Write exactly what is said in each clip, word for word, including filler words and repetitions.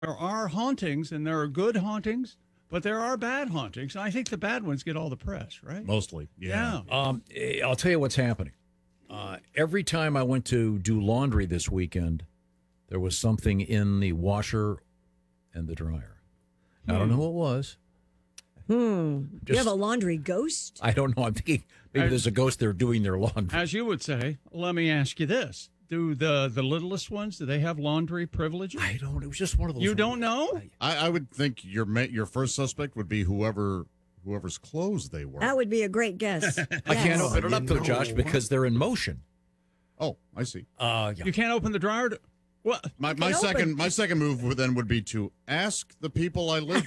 there are hauntings, and there are good hauntings, but there are bad hauntings. And I think the bad ones get all the press, right? Mostly, yeah. Yeah. Um, eh, I'll tell you what's happening. Uh, every time I went to do laundry this weekend, there was something in the washer and the dryer. I don't know what it was. Hmm. Just- you have a laundry ghost? I don't know. I'm thinking maybe I- there's a ghost there doing their laundry. As you would say, let me ask you this. Do the, the littlest ones, do they have laundry privileges? I don't. It was just one of those. You don't know? I, I would think your ma- your first suspect would be whoever whoever's clothes they were. That would be a great guess. I can't Yes. open it up you though, know Josh, what? because they're in motion. Oh, I see. Uh, yeah. You can't open the dryer? To, what? My my can second open- my second move would then would be to ask the people I live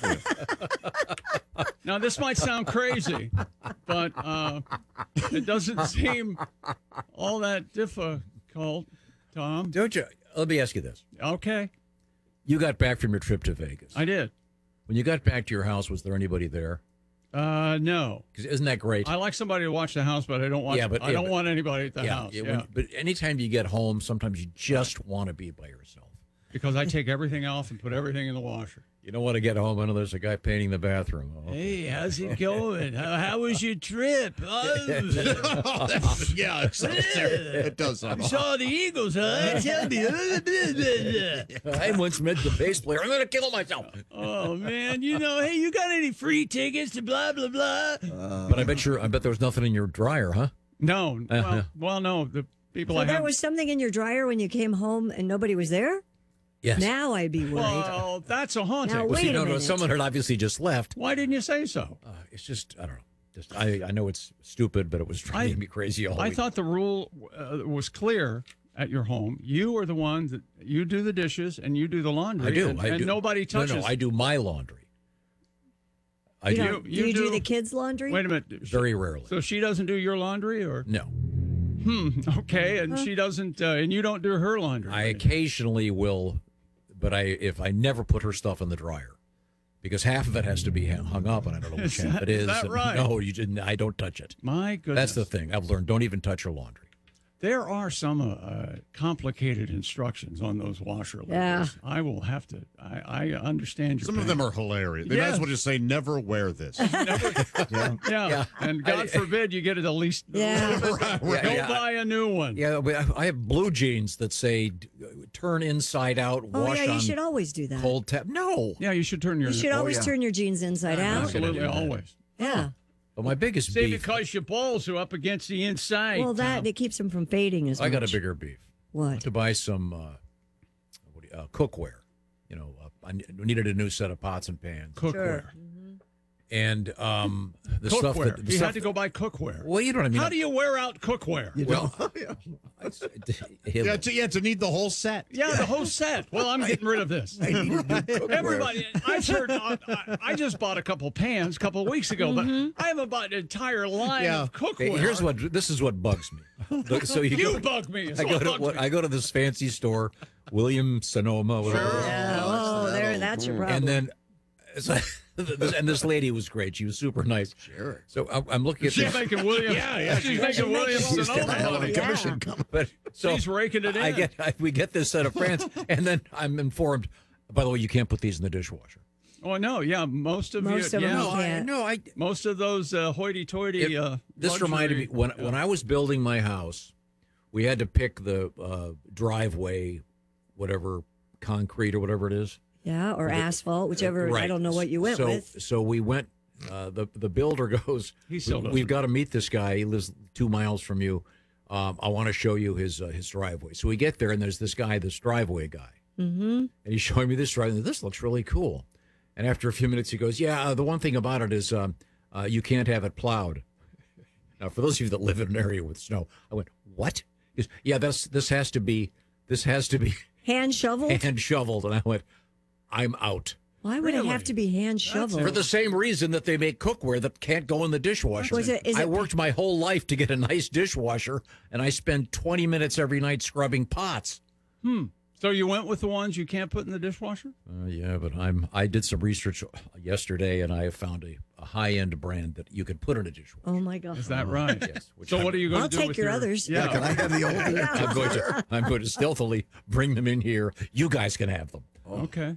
with. Now, this might sound crazy, but uh, it doesn't seem all that difficult, Tom. Don't you? Let me ask you this. Okay, You got back from your trip to Vegas. I did. When you got back to your house, was there anybody there? Uh, no. 'Cause isn't that great? I like somebody to watch the house, but I don't want. Yeah, but- I yeah, don't but- want anybody at the house. yeah, Yeah, when- but anytime you get home, sometimes you just want to be by yourself. because I take everything off and put everything in the washer. You don't want to get home. I know there's a guy painting the bathroom. Oh, Hey, how's it going? How, how was your trip? Oh, yeah, it, sounds terrible. It does sound awful. saw the Eagles, huh? Tell me. I once met the bass player. I'm going to kill myself. Oh man, you know, hey, you got any free tickets to blah blah blah? But I bet you. I bet there was nothing in your dryer, huh? No, Uh-huh. well, well, no. The people So I there have. was something in your dryer when you came home and nobody was there? Yes. Now I'd be worried. Well, that's a haunting. Now, Well, wait see, a no, no, minute. someone had obviously just left. Why didn't you say so? Uh, it's just, I don't know. Just, I, I know it's stupid, but it was driving I- me crazy all I week. thought the rule uh, was clear at your home. You are the one that you do the dishes and you do the laundry. I do. and, I and do. nobody touches. No, no, I do my laundry. I you do. don't- You- do you do do- the kids' laundry? Wait a minute. Very rarely. So she doesn't do your laundry, or No. hmm, okay, and she doesn't, uh, and you don't do her laundry. I occasionally will, but I if I never put her stuff in the dryer because half of it has to be hung up, and I don't know which Is half that- it is is. that and right? No, you didn't. I don't touch it. My goodness, That's the thing I've learned. Don't even touch your laundry. There are some uh, complicated instructions on those washer levers. Yeah. I will have to. I, I understand your. Some of pain. them are hilarious. They might Yes. as well just say, "Never wear this." Yeah. Yeah. And God forbid you get it at least. Yeah. Yeah, Go yeah. buy a new one. Yeah, but I I have blue jeans that say d- turn inside out, Oh, wash yeah, you on should always do that. cold tap. No. Yeah, you should turn your. You should Oh, always yeah. turn your jeans inside out. Absolutely, I'm gonna do that. always. Yeah. But my biggest See, beef. because your balls are up against the inside. Well, that Tom. it keeps them from fading as I got a much. bigger beef. What? To buy some uh, what do you, uh, cookware. You know, uh, I ne- needed a new set of pots and pans. cookware. Sure. And um, the stuff Cookware. that the you stuff had to go buy cookware. Well, you know what I mean. How do you wear out cookware? Well, yeah, to, yeah, to need the whole set. Yeah, the whole set. Well, I'm getting rid of this. Everybody, I've heard. I, I just bought a couple pans a couple of weeks ago, but I haven't bought an entire line Yeah. of Hey, cookware. here's what this is what bugs me. Look, so you, you go, bug me. It's I go what to bugs what, me. I go to this fancy store, William Sonoma, whatever. it is. Yeah, oh, there, that's your problem. And then, so, this- and this lady was great. She was super nice. Sure. So I'm, I'm looking at She's this. making William. yeah, yeah. She's making William She's Sonoma got money. a commission But so She's raking it I in. get I, we get this set of France, and then I'm informed. By the way, you can't put these in the dishwasher. Oh no, yeah, most of Most you, of them yeah, you can't. No, I. most of those uh, hoity-toity. It- uh, this luxury- reminded me when when I was building my house, we had to pick the uh, driveway, whatever concrete or whatever it is. yeah, or asphalt, whichever. I Right. don't know what you went so, with. So we went. Uh, the the builder goes. He still "We- doesn't We've got to meet this guy. He lives two miles from you. Um, I want to show you his uh, his driveway. So we get there, and there's this guy, this driveway guy, mm-hmm. and he's showing me this driveway. This looks really cool. And after a few minutes, he goes, "Yeah, uh, the one thing about it is um, uh, you can't have it plowed." Now, for those of you that live in an area with snow, I went, "What?" He goes, "Yeah, this this has to be this has to be Hand shoveled? hand shoveled." And I went, "I'm out." Why would it Really? have to be hand shoveled? For the same reason that they make cookware that can't go in the dishwasher. Was it- is I it- worked my whole life to get a nice dishwasher, and I spend twenty minutes every night scrubbing pots. So you went with the ones you can't put in the dishwasher? Uh, yeah, but I'm. I did some research yesterday, and I have found a, a high end brand that you can put in a dishwasher. oh my god! Is that right? Yes. Which So I'm, what are you going I'll to do take with your others. Yeah. Can I have the old one? I'm going to. I'm going to stealthily bring them in here. You guys can have them. Okay.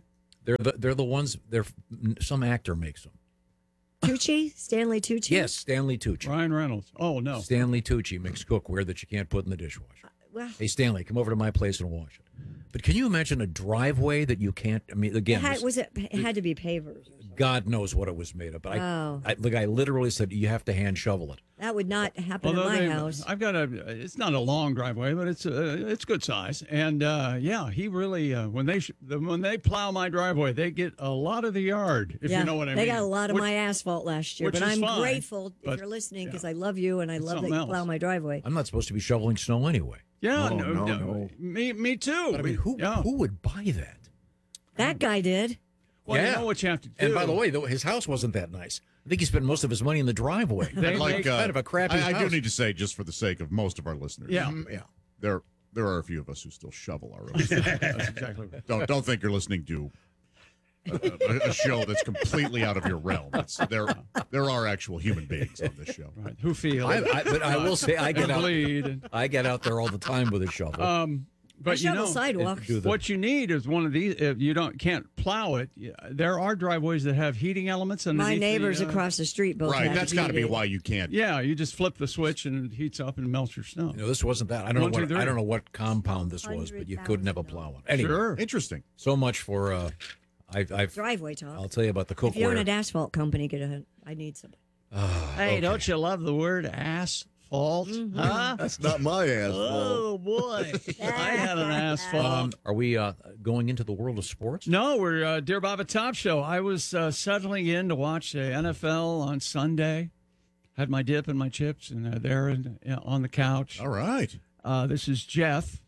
They're the they're the ones. They're some actor makes them. Tucci, Stanley Tucci. Yes, Stanley Tucci. Ryan Reynolds. Oh no. Stanley Tucci makes cookware that you can't put in the dishwasher. Well, Hey, Stanley, come over to my place and wash it. But can you imagine a driveway that you can't? I mean, it again, had, this- was it? It had to be pavers. God knows what it was made of. But I, Oh. I, the guy literally said you have to hand shovel it. That would not happen Although in my they- house. I've got a. It's not a long driveway, but it's uh, it's good size. And uh, yeah, he really uh, when they sh- the, when they plow my driveway, they get a lot of the yard. If yeah, you know what I they mean. got a lot of Which- my asphalt last year, which but is I'm fine, grateful if but, you're listening because yeah. I love you and I It's love that something you plow else. my driveway. I'm not supposed to be shoveling snow anyway. Yeah, Oh, no, no, no, no. Me, me too. But I mean, who Yeah. who would buy that? That guy did. Well, Yeah. you know what you have to do. And by the way, though, his house wasn't that nice. I think he spent most of his money in the driveway. They I'd like, make- uh, kind of a crappy I, I do house. need to say, just for the sake of most of our listeners, Yeah. Mm, yeah. there there are a few of us who still shovel our own. snow. That's exactly right. don't don't think you're listening to a, a, a show that's completely out of your realm. It's, there there are actual human beings on this show. Right. Who feel? I, I, but I will say, I get and out. bleed. I get out there all the time with a shovel. Um, but I you shovel know, sidewalks. do the- what you need is one of these. If you don't can't plow it, yeah, there are driveways that have heating elements. My underneath neighbors the, uh, across the street both Right, have that's got to be heating. why you can't. Yeah, you just flip the switch and it heats up and melts your snow. you know, this wasn't that. I don't One, know two, what three. I don't know what compound this was, but you couldn't have a plow on. Anyway, Sure. Interesting. so much for. Uh, I've, I've Driveway talk. I'll tell you about the If you own cookware. an asphalt company, get a. I need some. Hey, don't you love the word asphalt? Huh? That's not my asphalt. Oh boy, I had an asphalt. Um, are we uh, going into the world of sports? No, we're uh, Dear Baba Top Show. I was uh, settling in to watch the N F L on Sunday. Had my dip and my chips, and uh, there in, uh, on the couch. All right. Uh, this is Jeff.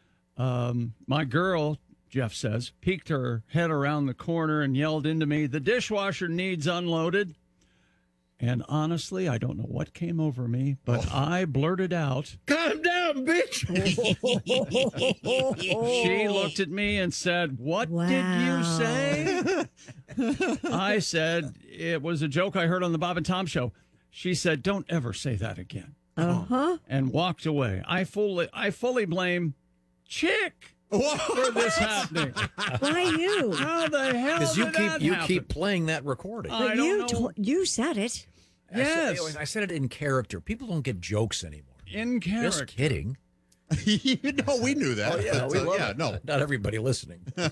Um, my girl, Jeff says, peeked her head around the corner and yelled into me, "The dishwasher needs unloaded." And honestly, I don't know what came over me, but I blurted out, Calm down, bitch. She looked at me and said, "What did you Wow. say?" I said, "It was a joke I heard on the Bob and Tom show." She said, "Don't ever say that again," Uh huh. and walked away. I fully, I fully blame Chick for this happening. Why you? How the hell Because you did keep that you happen? keep playing that recording. I But don't you know. to- you said it. I said- Yes. I said it in character. People don't get jokes anymore. In character. Just kidding. you know, we knew that. but, uh, yeah, no. Not everybody listening. Yeah,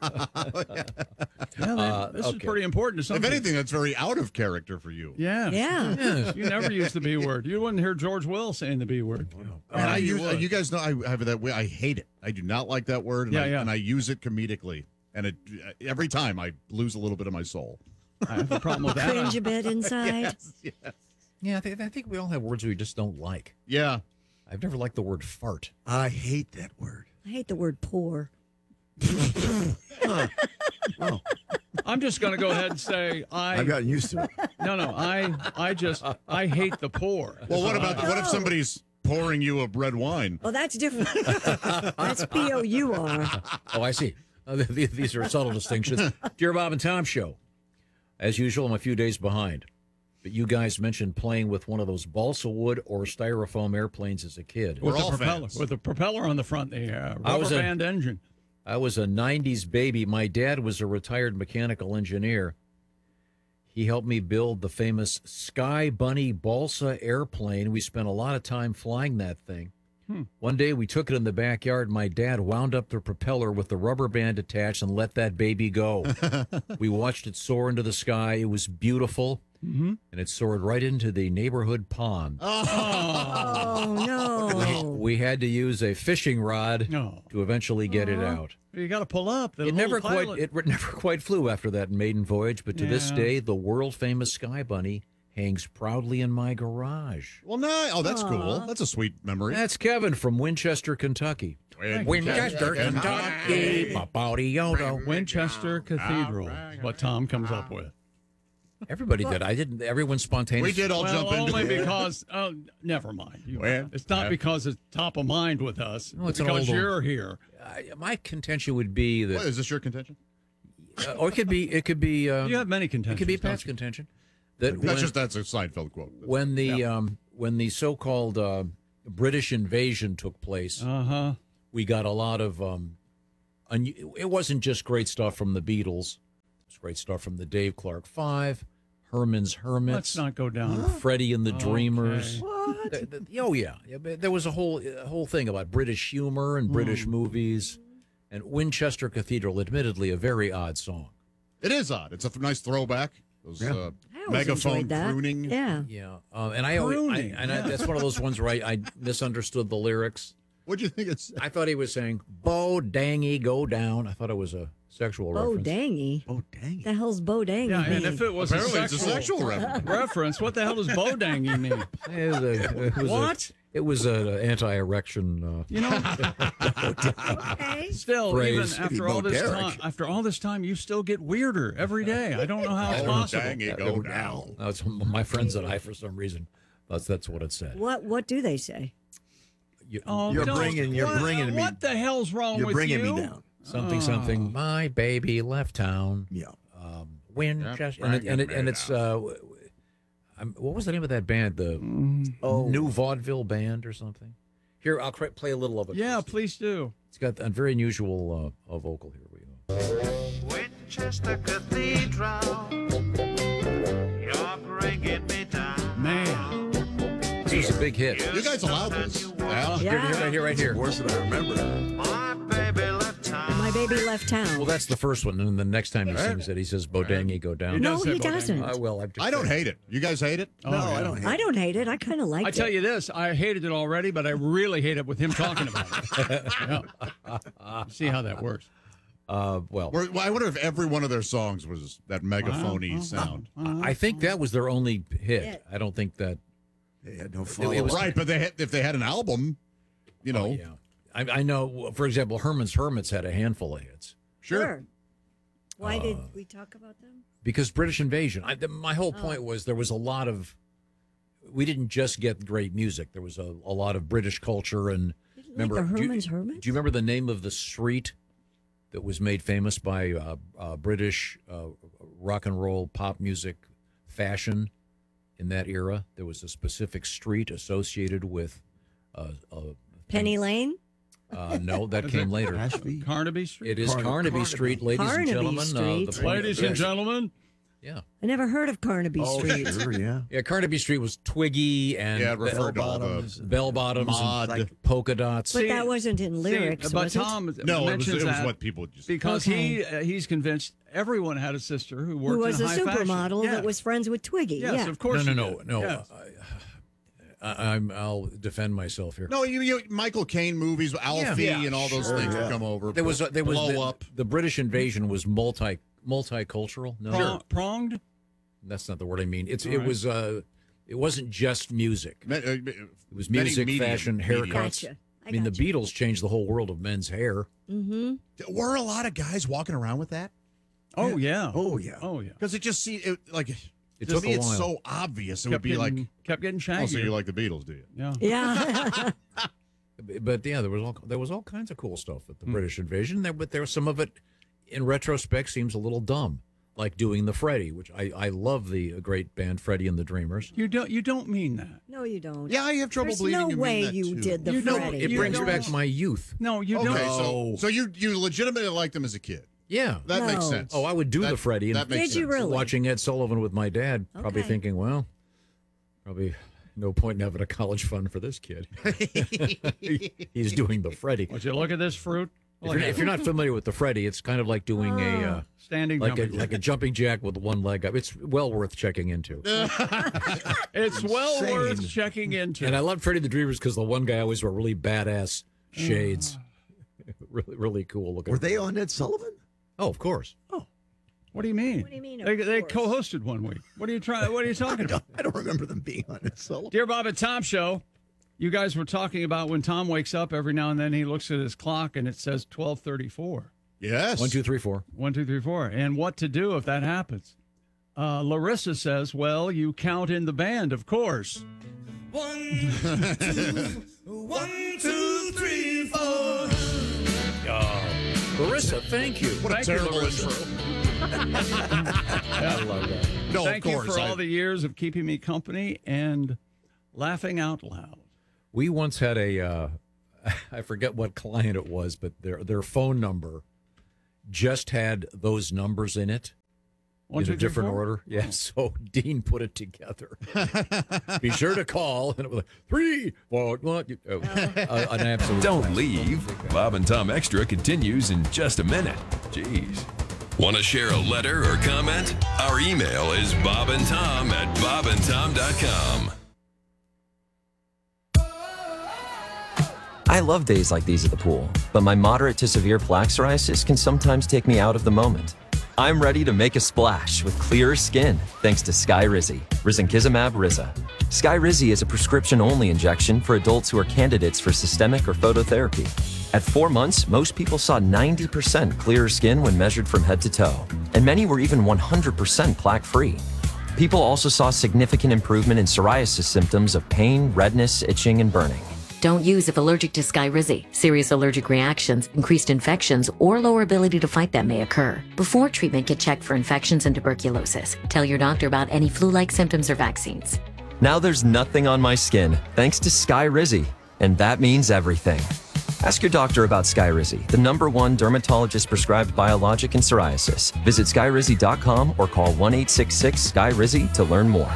that- this okay. is pretty important to some If people. anything, that's very out of character for you. Yeah. Yeah. Yes. You never use the B word. You wouldn't hear George Will saying the B word. And I you use, would. you guys know I have that way. I hate it. I do not like that word, and, Yeah, I, yeah. and I use it comedically. And it every time I lose a little bit of my soul. I have a problem with that. Cringe a bit inside. Yeah, I, th- I think we all have words we just don't like. Yeah. I've never liked the word fart. I hate that word. I hate the word poor. I'm just going to go ahead and say I. I've gotten used to it. No, no. I. I just. I hate the poor. Well, what about what if somebody's pouring you a red wine? Oh, that's different. That's P O U R. Oh, I see. Uh, th- th- these are subtle distinctions. Dear Bob and Tom show. As usual, I'm a few days behind. But you guys mentioned playing with one of those balsa wood or styrofoam airplanes as a kid. We're with the all propeller, fans. with the propeller on the front, the uh, I was rubber a- band engine. I was a nineties baby. My dad was a retired mechanical engineer. He helped me build the famous Sky Bunny balsa airplane. We spent a lot of time flying that thing. Hmm. One day we took it in the backyard. My dad wound up the propeller with the rubber band attached and let that baby go. We watched it soar into the sky. It was beautiful. Mm-hmm. And it soared right into the neighborhood pond. Oh no. We had to use a fishing rod No. to eventually get it out. You got to pull up. The It little never quite pilot- it re- never quite flew after that maiden voyage, but to this Yeah. day, the world famous Sky Bunny hangs proudly in my garage. Well, no. Oh, that's cool. That's a sweet memory. That's Kevin from Winchester, Kentucky. Winchester, Kentucky. Ba-ba-dee-yo-do. Winchester Cathedral is what Tom comes up with. Everybody did. I didn't. Everyone spontaneously. We did all Well, jump into only it. because, oh, never mind. You- Well, it's not yeah. because it's top of mind with us. No, it's an because old- you're here. I, my contention would be What, that, is this your contention? uh, or it could be, it could be, um, You have many it contentions. could be don't Pat's you? contention. That when, That's just that's a Seinfeld quote. when the um, when the so-called uh, British invasion took place, Uh-huh. we got a lot of um, un- it wasn't just great stuff from the Beatles. It was great stuff from the Dave Clark Five, Herman's Hermits. Let's not go down. Freddie and the Dreamers. What? The- the- oh yeah. Yeah, but there was a whole a whole thing about British humor and British movies, and Winchester Cathedral. Admittedly, a very odd song. It is odd. It's a nice throwback. Those Yeah. uh, I always megaphone enjoyed that. crooning. Yeah. Yeah, uh, and I always I, Crooning, and I, that's one of those ones where I, I misunderstood the lyrics. What'd you think it's? I thought he was saying "Bo dangy, go down." I thought it was a sexual Bo reference. dangy. Oh, dang. The hell's Bo dangy? Yeah, and mean? if it was Apparently, a it's a sexual, sexual reference. reference, what the hell does bodangy mean? It was a, it was What? A, it was an anti-erection. Uh, You know, Okay. still, Phrase. even after Bo all this Derek. time, after all this time, you still get weirder every day. I don't know how it's Oh, possible. dang it, go down. that's my friends and I, for some reason, that's that's what it said. What What do they say? You- Oh, You're don't- bringing- you're what, bringing me- What the hell's wrong You're with bringing you? me down. something Oh. something. My baby left town. Yeah. Um, Winchester, Yep, and it, and, it, bring and it it's uh, w- w- I'm, what was the name of that band? The Oh. New Vaudeville Band or something. Here, I'll cra- play a little of it. Yeah, Christy. please do. It's got a very unusual uh, uh, vocal here. We go. Winchester Cathedral, you're bringing me down. Man. This was a big hit. You guys allowed this? Yeah. Here, here, right here, right here. Worse than I remember. My baby left town. My baby left town. Well, that's the first one, and then the next time he sings it, he says "Bodangy, go down." He no, does say he Bo Dangy. doesn't. I will. I've just I don't said- hate it. You guys hate it? Oh, no, yeah. I don't hate I don't hate it. I kind of like I it. tell you this, I hated it already, but I really hate it with him talking about it. Yeah. See how that works. Uh, well, Or- well, I wonder if every one of their songs was that megaphony Wow. sound. I think that was their only hit. Hit. I don't think that. They had no It follow. was- Right, but they had, if they had an album, you know, Oh, yeah, I, I know. For example, Herman's Hermits had a handful of hits sure. Why did Uh, we talk about them? because British Invasion. I, the, my whole point was there was a lot of. We didn't just get great music. There was a, a lot of British culture and. You didn't Remember like the do you- Herman's Hermits? Do you remember the name of the street that was made famous by uh, uh, British uh, rock and roll pop music fashion in that era? There was a specific street associated with uh, uh, Penny Lane? Uh, no, that came later. Ashby. Carnaby Street? It is Carnaby- Carnaby, Carnaby. Street, ladies Carnaby and gentlemen. Uh, Street. the point- Ladies and yes. gentlemen. Yeah, I never heard of Carnaby Oh, Street. sure, yeah. yeah. Carnaby Street was Twiggy and Yeah, it referred to all the bottoms. bell bottoms, Mod. and like polka dots. But See- that wasn't in lyrics, See, but was it? Tom No, it was, mentions it was that what people just. because Okay. he uh, he's convinced everyone had a sister who worked Who was in a high fashion. supermodel Yes. that was friends with Twiggy. Yes, yeah. of course. no, he no, no, did. no. Yes. I, I'm. I'll defend myself here. No, you, you Michael Caine movies, Alfie, Yeah. and all those Sure, things yeah. would come over. There was a, there was blow the, up. the British invasion was multi multicultural. No, Prong- Pronged? that's not the word I mean. It's All it right. was uh it wasn't just music. Me- uh, It was many music, medium- fashion, medium. haircuts. Gotcha. I, I mean, the gotcha. Beatles changed the whole world of men's hair. Mm-hmm. Were a lot of guys walking around with that? Oh, yeah. Oh, yeah. Oh, yeah. Because it just see it like It to took me a it's while. so obvious. It Kept would be getting, like, kept getting shaggy. oh, so you like the Beatles, do you? yeah. Yeah. But yeah, there was all there was all kinds of cool stuff with the Hmm. British invasion. There, but there was some of it, in retrospect, seems a little dumb, like doing the Freddie, which I I love the great band Freddie and the Dreamers. You don't. You don't mean that. no, you don't. Yeah, I have trouble There's believing no you mean way that, you too. did the You don't- Freddie. It You brings don't- back my youth. No, you Okay, don't. so so you you legitimately liked them as a kid. Yeah. That makes No. sense. Oh, I would do That- the Freddie. And That makes Did you sense. really? watching Ed Sullivan with my dad, probably Okay. thinking, well, probably no point in having a college fund for this kid. He's doing the Freddie. Would you look at this fruit? If Look you're, at if you're not familiar with the Freddie, it's kind of like doing a uh, Standing like a jumping like a jumping jack with one leg up. It's well worth checking into. It's well Insane. worth checking into. And I love Freddie the Dreamers because the one guy always wore really badass shades. really, really cool looking. Were they on Ed Sullivan? Oh, of course. What do you mean? What do you mean, of They, they course? co-hosted one week. What are you trying? What are you talking about? I don't remember them being on Ed Sullivan. Dear Bob and Tom Show, you guys were talking about when Tom wakes up every now and then he looks at his clock and it says twelve thirty-four. Yes. One, two, three, four. One, two, three, four. And what to do if that happens? Uh, Larissa says, well, you count in the band, of course. Larissa, thank you. What a Thank you, terrible Larissa. intro. I love that. No, Thank of you course. for I- all the years of keeping me company and laughing out loud. We once had a, uh, I forget what client it was, but their their phone number just had those numbers in it. One, in two, a three, different four? order. Yeah, so Dean put it together. Be sure to call. And it was like, three, four, one. Oh, uh, an absolute. Don't leave. Bob and Tom Extra continues in just a minute. Jeez. Want to share a letter or comment? Our email is bobandtom at bobandtom dot com. I love days like these at the pool, but my moderate to severe plaque psoriasis can sometimes take me out of the moment. I'm ready to make a splash with clearer skin thanks to Skyrizi, risankizumab Riza. Skyrizi is a prescription-only injection for adults who are candidates for systemic or phototherapy. At four months, most people saw ninety percent clearer skin when measured from head to toe, and many were even one hundred percent plaque-free. People also saw significant improvement in psoriasis symptoms of pain, redness, itching, and burning. Don't use if allergic to Skyrizi. Serious allergic reactions, increased infections, or lower ability to fight them may occur. Before treatment, get checked for infections and tuberculosis. Tell your doctor about any flu-like symptoms or vaccines. Now there's nothing on my skin thanks to Skyrizi, and that means everything. Ask your doctor about Skyrizi, the number one dermatologist-prescribed biologic in psoriasis. Visit skyrizi dot com or call one eight six six Skyrizi to learn more.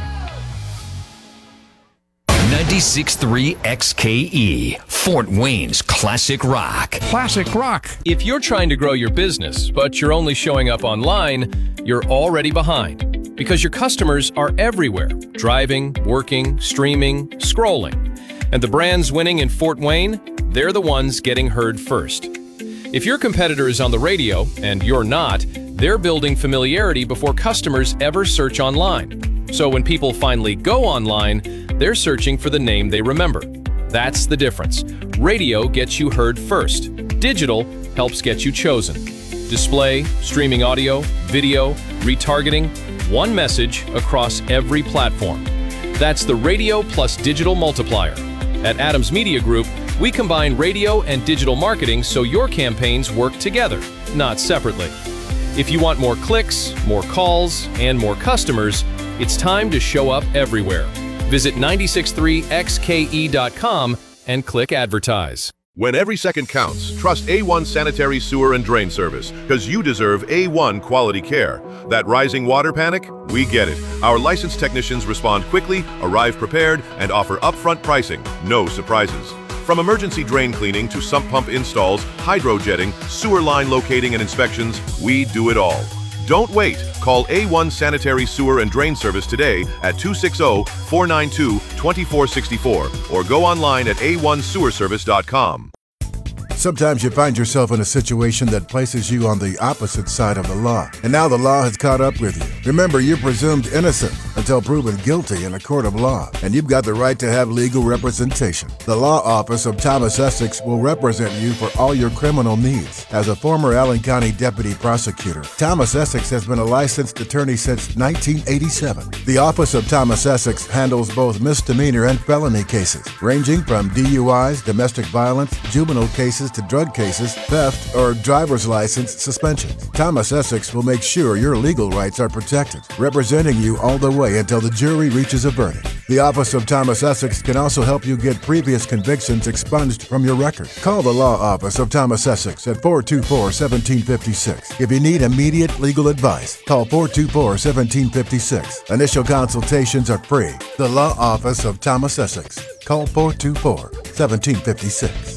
ninety-six point three X K E, Fort Wayne's classic rock. Classic rock. If you're trying to grow your business, but you're only showing up online, you're already behind because your customers are everywhere, driving, working, streaming, scrolling. And the brands winning in Fort Wayne, they're the ones getting heard first. If your competitor is on the radio and you're not, they're building familiarity before customers ever search online. So when people finally go online, they're searching for the name they remember. That's the difference. Radio gets you heard first. Digital helps get you chosen. Display, streaming audio, video, retargeting, one message across every platform. That's the radio plus digital multiplier. At Adams Media Group, we combine radio and digital marketing so your campaigns work together, not separately. If you want more clicks, more calls, and more customers, it's time to show up everywhere. Visit nine six three X K E dot com and click advertise. When every second counts, trust A one Sanitary Sewer and Drain Service, because you deserve A one quality care. That rising water panic? We get it. Our licensed technicians respond quickly, arrive prepared, and offer upfront pricing. No surprises. From emergency drain cleaning to sump pump installs, hydro jetting, sewer line locating and inspections, we do it all. Don't wait. Call A one Sanitary Sewer and Drain Service today at two six zero, four nine two, two four six four or go online at a one sewer service dot com. Sometimes you find yourself in a situation that places you on the opposite side of the law, and now the law has caught up with you. Remember, you're presumed innocent until proven guilty in a court of law, and you've got the right to have legal representation. The law office of Thomas Essex will represent you for all your criminal needs. As a former Allen County deputy prosecutor, Thomas Essex has been a licensed attorney since nineteen eighty-seven. The office of Thomas Essex handles both misdemeanor and felony cases, ranging from D U Is, domestic violence, juvenile cases to drug cases, theft, or driver's license suspensions. Thomas Essex will make sure your legal rights are protected, representing you all the way until the jury reaches a verdict. The office of Thomas Essex can also help you get previous convictions expunged from your record. Call the law office of Thomas Essex at four two four, one seven five six. If you need immediate legal advice, call four two four, one seven five six. Initial consultations are free. The law office of Thomas Essex. Call four two four, one seven five six.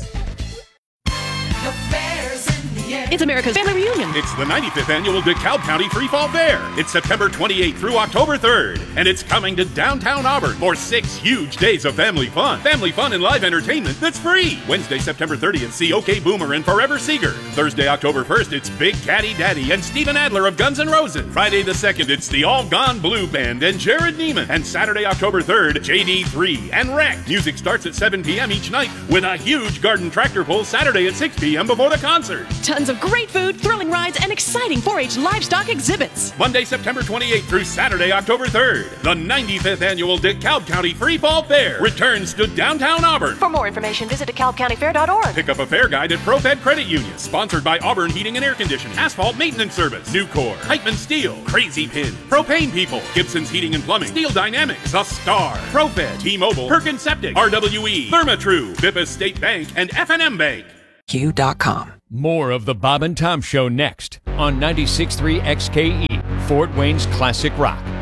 It's America's Family Reunion. It's the ninety-fifth annual DeKalb County Free Fall Fair. It's September twenty-eighth through October third, and it's coming to downtown Auburn for six huge days of family fun. Family fun and live entertainment that's free. Wednesday, September thirtieth, see OK Boomer and Forever Seeger. Thursday, October first, it's Big Caddy Daddy and Steven Adler of Guns N' Roses. Friday the second, it's the All Gone Blue Band and Jared Neiman. And Saturday, October third, J D three and Wreck. Music starts at seven p.m. each night with a huge garden tractor pull Saturday at six p.m. before the concert. Tons of great food, thrilling rides, and exciting four H livestock exhibits. Monday, September twenty-eighth through Saturday, October third. The ninety-fifth annual DeKalb County Free Fall Fair returns to downtown Auburn. For more information, visit DeKalb County Fair dot org. Pick up a fair guide at ProFed Credit Union. Sponsored by Auburn Heating and Air Conditioning, Asphalt Maintenance Service, Nucor, Heitman Steel, Crazy Pin, Propane People, Gibson's Heating and Plumbing, Steel Dynamics, The Star, ProFed, T-Mobile, Perkins Septic, R W E, Therma-Tru, Bippa State Bank, and F and M Bank. Q dot com. More of the Bob and Tom Show next on ninety-six point three X K E, Fort Wayne's Classic Rock.